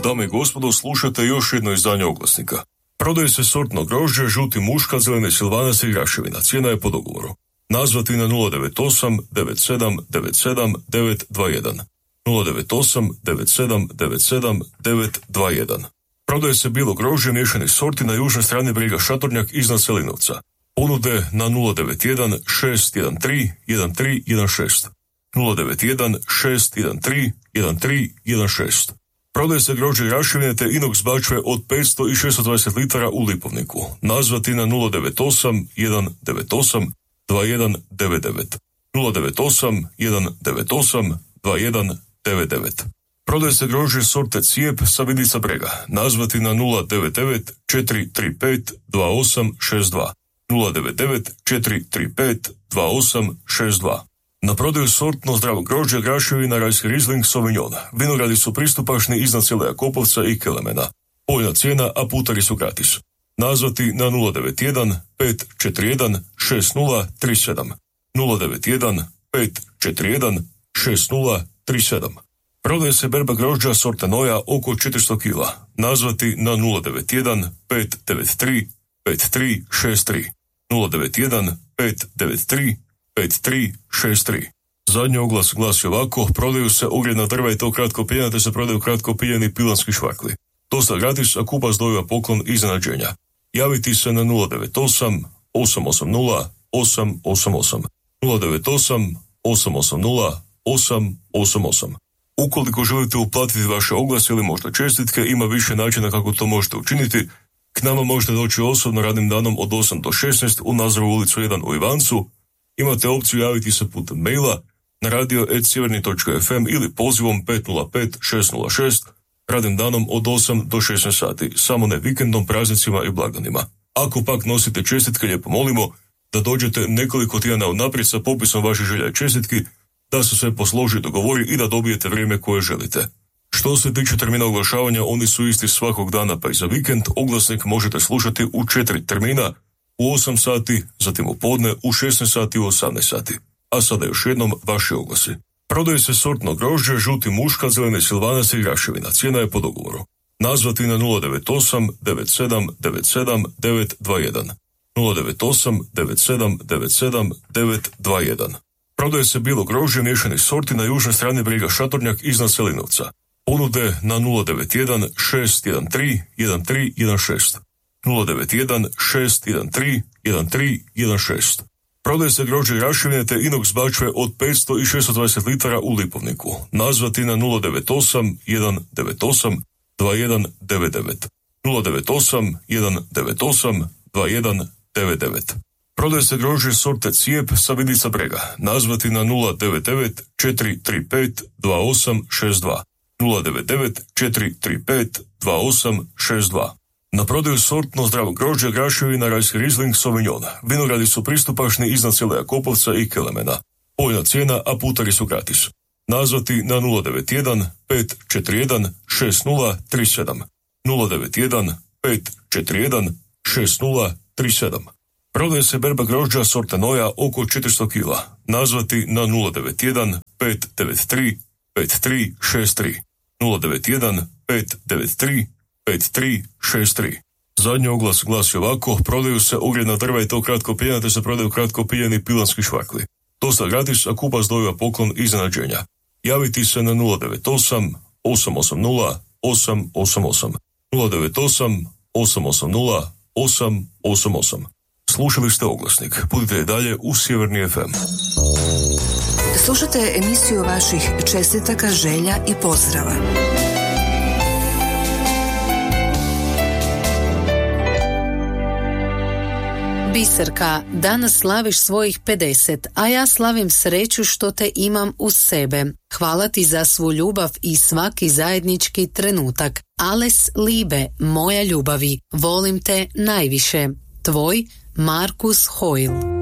Dame i gospodo, slušate još jedno izdanje oglasnika. Prodaje se sortno grožđe, žuti muška, zelene silvanas i graševina. Cijena je po dogovoru. Nazvati na 098 97 97 921. 098 97 97 921. Prodaje se bilo grožđe miješanih sorti na južnoj strani brega Šatornjak iznad Selinovca. Ponude na 091 613 1316. 091 613 1316. Prodaje se grožđe i rašivine te inox bačve od 500 i 620 litara u Lipovniku. Nazvati na 098 198 2199. 098 198 2199. Prodaje se grožđe sorte Cijep sa Vidica brega. Nazvati na 099 435 2862. 099 435 2862. Na prodaju sortno zdravo grožđe, graševina, rajski Riesling, Sauvignon. Vinogradi su pristupačni iznad cijele Jakopovca i Kelemena. Povoljna cijena, a putari su gratis. Nazvati na 091 541 6037. 091 541 6037. Prodaje se berba grožđa sorte Noja oko 400 kila. Nazvati na 091 593 5363. 091 593 5363. Zadnji oglas glasi ovako: prodaju se ogrjevna drva i to kratko piljena, te se prodaju kratko piljeni pilanski švarkli. Dosta gratis, a kupac dobiva poklon iznenađenja. Javiti se na 098 880 888. 098 880 888. Ukoliko želite uplatiti vaše oglase ili možda čestitke, ima više načina kako to možete učiniti. K nama možete doći osobno radnim danom od 8 do 16 u Nazoru ulicu 1 u Ivancu. Imate opciju javiti se putem maila na radio@sjeverni.fm ili pozivom 505 606 radnim danom od 8 do 16 sati, samo ne vikendom, praznicima i blagdanima. Ako pak nosite čestitke, lijepo molimo da dođete nekoliko tjedana unaprijed sa popisom vaših želja i čestitki, da se sve posloži, dogovori i da dobijete vrijeme koje želite. Što se tiče termina oglašavanja, oni su isti svakog dana pa i za vikend. Oglasnik možete slušati u 4 termina, u 8 sati, zatim u podne, u 16 sati i u 18 sati. A sada još jednom vaši oglasi. Prodaje se sortno grožđe, žuti muška, zelene silvanas i graševina. Cijena je po dogovoru. Nazvati na 098 97 97 921. 098 97 97 921. Prodaje se bilo grožđe miješanih sorti na južnoj strani brega Šatornjak iznad Selinovca. Ponude na 091 613 1316. 091 613 1316. Prodaje se grožđe i rašivine te inox bačve od 500 i 620 litara u Lipovniku. Nazvati na 098 198 2199. 098 198 2199. Prodaje se grožđe sorte Cijep sa Vidica brega. Nazvati na 099 435 2862. 099 435 2862. Na prodaju sortno zdravo grožđe, graševina, rajski Riesling, Sauvignon. Vinogradi su pristupačni iznad cijele Jakopovca i Kelemena. Povoljna cijena, a putari su gratis. Nazvati na 091 541 6037. 091 541 6037. Prodaje se berba grožđa sorte Noja oko 400 kila. Nazvati na 091 593 5363. 091 593 5363. Zadnji oglas glasi ovako: prodaju se ogrjevna drva i to kratko piljena, te se prodaju kratko piljeni pilanski švarkli. Dosta gratis, a kupac dobiva poklon iznenađenja. Javiti se na 098 880 888. 098 880 888. Slušali ste oglasnik. Budite i dalje u Sjeverni FM. Slušate emisiju vaših čestitaka, želja i pozdrava. Biserka, danas slaviš svojih 50, a ja slavim sreću što te imam uz sebe. Hvala ti za svu ljubav i svaki zajednički trenutak. Alles Liebe, moja ljubavi, volim te najviše. Tvoj Markus Hoyle.